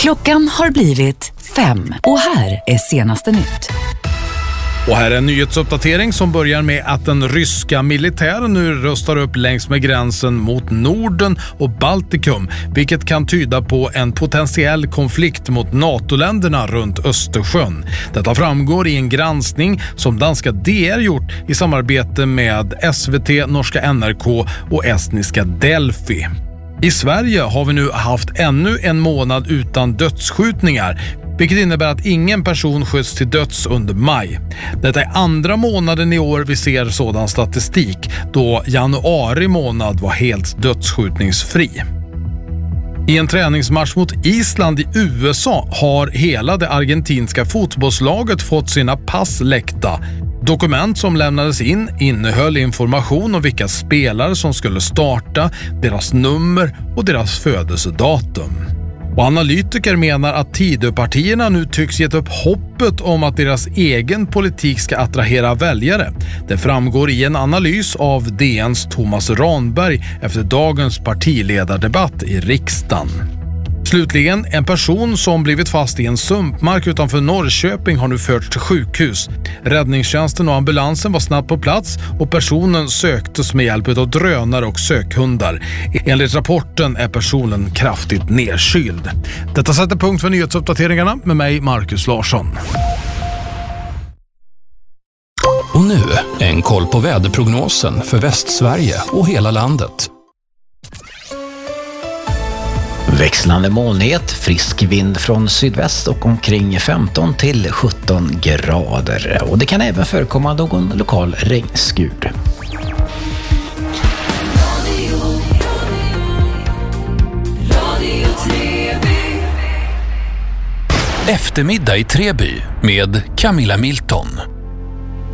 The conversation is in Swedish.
Klockan har blivit 5 och här är senaste nytt. Och här är en nyhetsuppdatering som börjar med att den ryska militären nu rustar upp längs med gränsen mot Norden och Baltikum, vilket kan tyda på en potentiell konflikt mot NATO-länderna runt Östersjön. Detta framgår i en granskning som danska DR gjort i samarbete med SVT, norska NRK och estniska Delphi. I Sverige har vi nu haft ännu en månad utan dödsskjutningar, vilket innebär att ingen person sköts till döds under maj. Detta är andra månaden i år vi ser sådan statistik, då januari månad var helt dödsskjutningsfri. I en träningsmatch mot Island i USA har hela det argentinska fotbollslaget fått sina pass läckta. Dokument som lämnades in innehöll information om vilka spelare som skulle starta, deras nummer och deras födelsedatum. Och analytiker menar att Tidöpartierna nu tycks gett upp hoppet om att deras egen politik ska attrahera väljare. Det framgår i en analys av DNs Thomas Ranberg efter dagens partiledardebatt i riksdagen. Slutligen, en person som blivit fast i en sumpmark utanför Norrköping har nu förts till sjukhus. Räddningstjänsten och ambulansen var snabbt på plats och personen söktes med hjälp av drönare och sökhundar. Enligt rapporten är personen kraftigt nedkyld. Detta sätter punkt för nyhetsuppdateringarna med mig, Marcus Larsson. Och nu en koll på väderprognosen för Västsverige och hela landet. Växlande molnighet, frisk vind från sydväst och omkring 15 till 17 grader. Och det kan även förekomma någon lokal regnskur. Eftermiddag i Treby med Camilla Milton.